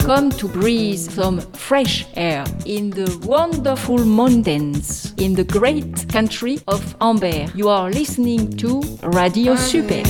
come to breathe some fresh air in the wonderful mountains in the great country of Amber. You are listening to Radio Super.